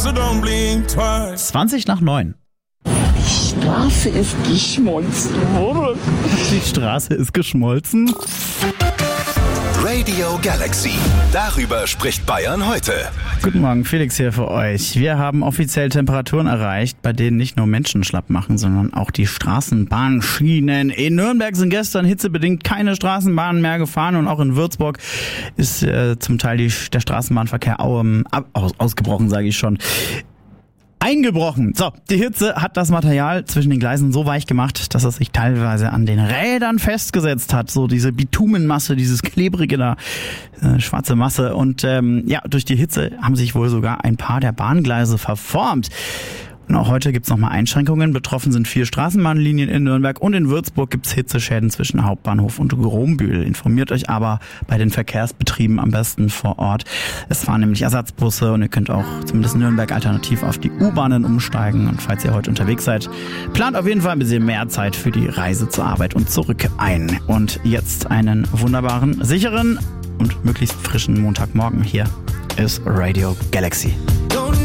so don't blink twice. 20:09. Die Straße ist geschmolzen. Die Straße ist geschmolzen. Radio Galaxy. Darüber spricht Bayern heute. Guten Morgen, Felix hier für euch. Wir haben offiziell Temperaturen erreicht, bei denen nicht nur Menschen schlapp machen, sondern auch die Straßenbahnschienen. In Nürnberg sind gestern hitzebedingt keine Straßenbahnen mehr gefahren und auch in Würzburg ist zum Teil der Straßenbahnverkehr ausgebrochen, sage ich schon. Eingebrochen. So, die Hitze hat das Material zwischen den Gleisen so weich gemacht, dass es sich teilweise an den Rädern festgesetzt hat. So diese Bitumenmasse, dieses klebrige da, schwarze Masse. Und durch die Hitze haben sich wohl sogar ein paar der Bahngleise verformt. Und auch heute gibt's nochmal Einschränkungen. Betroffen sind 4 Straßenbahnlinien in Nürnberg und in Würzburg gibt's Hitzeschäden zwischen Hauptbahnhof und Grombühl. Informiert euch aber bei den Verkehrsbetrieben am besten vor Ort. Es fahren nämlich Ersatzbusse und ihr könnt auch zumindest in Nürnberg alternativ auf die U-Bahnen umsteigen. Und falls ihr heute unterwegs seid, plant auf jeden Fall ein bisschen mehr Zeit für die Reise zur Arbeit und zurück ein. Und jetzt einen wunderbaren, sicheren und möglichst frischen Montagmorgen. Hier ist Radio Galaxy.